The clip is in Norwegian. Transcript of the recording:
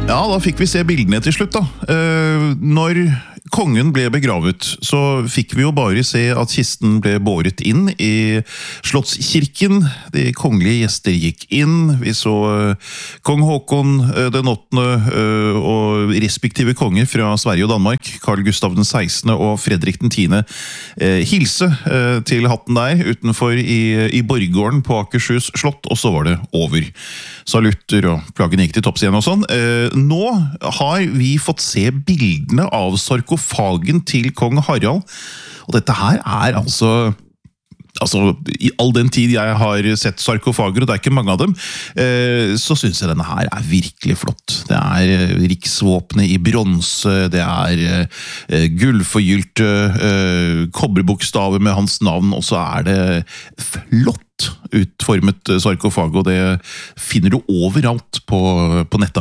Ja, da fikk vi se bildene til slutt da. Når kongen ble begravet, så fikk vi jo bare se at kisten ble båret inn i Slottskirken. De kongelige gjester gikk inn. Vi så kong Håkon den 8. og respektive konger fra Sverige og Danmark, Carl Gustav den 16. og Fredrik den 10. Hilse til hatten der utenfor i borggården på Akershus slott, og så var det over. Salutter og plaggen gikk til topps igjen og sånn. Nå har vi fått se bildene av sarkofagen til kong Harald, og dette her er altså i all den tid jeg har sett sarkofager, og det er ikke mange av dem, så synes jeg denne her er virkelig flott. Det er riksvåpenet i bronse, det er gullforgylte kobberbokstaver med hans navn, og så er det flott utformet sarkofag, og det finner du overalt på nettet.